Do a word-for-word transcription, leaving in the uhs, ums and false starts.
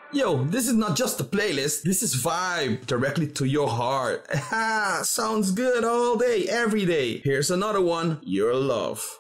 Yo, this is not just a playlist, this is vibe directly to your heart. Sounds good all day, every day. Here's another one, Your Love.